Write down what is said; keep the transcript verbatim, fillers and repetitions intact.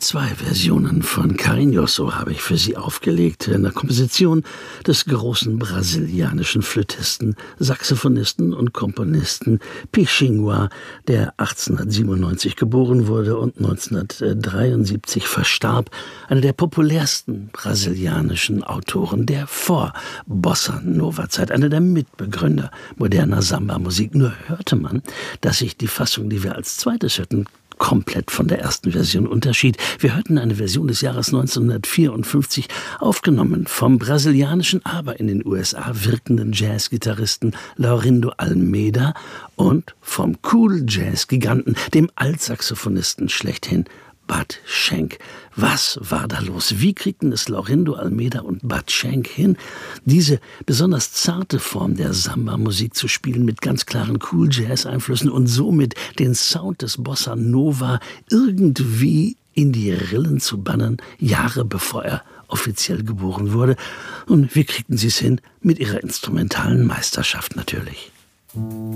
Zwei Versionen von Carinhoso habe ich für Sie aufgelegt, in der Komposition des großen brasilianischen Flötisten, Saxophonisten und Komponisten Pixinguinha, der achtzehnhundertsiebenundneunzig geboren wurde und neunzehnhundertdreiundsiebzig verstarb, einer der populärsten brasilianischen Autoren der Vor-Bossa-Nova-Zeit, einer der Mitbegründer moderner Samba-Musik. Nur hörte man, dass sich die Fassung, die wir als zweites hörten, komplett von der ersten Version unterschied. Wir hörten eine Version des Jahres neunzehnhundertvierundfünfzig, aufgenommen vom brasilianischen, aber in den U S A wirkenden Jazzgitarristen Laurindo Almeida und vom Cool-Jazz-Giganten, dem Altsaxophonisten schlechthin Bud Shank. Was war da los? Wie kriegten es Laurindo Almeida und Bud Shank hin, diese besonders zarte Form der Samba-Musik zu spielen mit ganz klaren Cool-Jazz-Einflüssen und somit den Sound des Bossa Nova irgendwie in die Rillen zu bannen, Jahre bevor er offiziell geboren wurde? Und wie kriegten sie es hin? Mit ihrer instrumentalen Meisterschaft natürlich.